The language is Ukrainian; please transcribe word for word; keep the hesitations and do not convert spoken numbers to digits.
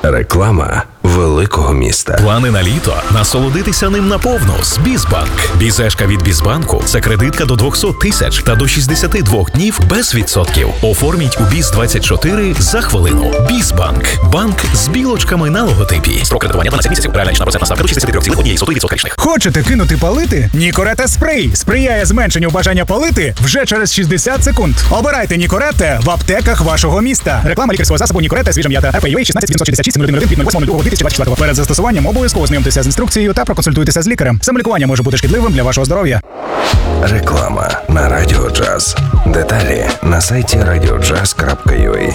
Реклама великого міста. Плани на літо? Насолодитися ним наповну з Бізбанк. Бізешка від Бізбанку – це кредитка до двісті тисяч та до шістдесят два днів без відсотків. Оформіть у Біз двадцять чотири за хвилину. Бізбанк. Банк з білочками на логотипі. Строк кредитування дванадцять місяців. Реальна річна процентна ставка до шістдесят три цілих одна сотих відсотка річних. Хочете кинути палити? Нікорета спрей сприяє зменшенню бажання палити вже через шістдесят секунд. Обирайте Нікорете в аптеках вашого міста. Реклама лікарського засобу Нікорете свіжа м'ята. ар пі ю ей шістнадцять сімсот шістдесят шість нуль один від восьмого двадцять двадцять четвертого. Перед застосуванням обов'язково знайомтеся з інструкцією та проконсультуйтеся з лікарем. Самолікування може бути шкідливим для вашого здоров'я. Реклама на Радіо Джаз. Деталі на сайті радіо джаз крапка ю а.